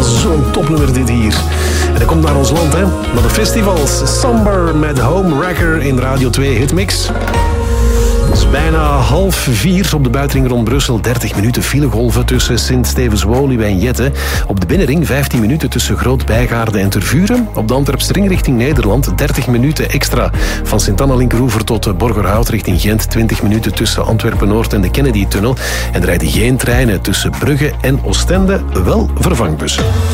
Zo'n topnummer dit hier. En dat komt naar ons land, hè. Naar de festivals. Somber met Home Wrecker in Radio 2 Hitmix. Het is bijna 3:30 op de buitenring rond Brussel. 30 minuten filegolven tussen Sint-Stevens-Woluwe en Jette. Op de binnenring 15 minuten tussen Groot-Bijgaarde en Tervuren. Op de Antwerpse ring richting Nederland 30 minuten extra. Van Sint-Anna-Linkeroever tot Borgerhout richting Gent. 20 minuten tussen Antwerpen-Noord en de Kennedy-tunnel. En er rijden geen treinen tussen Brugge en Oostende. Wel vervangbussen.